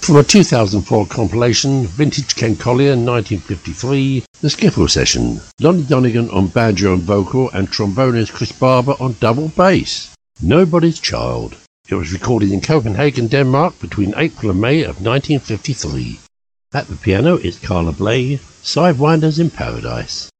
From a 2004 compilation, Vintage Ken Collier 1953, The Skiffle Session. Lonnie Donegan on banjo and vocal and trombonist Chris Barber on double bass. Nobody's Child. It was recorded in Copenhagen, Denmark between April and May of 1953. At the piano is Carla Bley, Sidewinders in Paradise.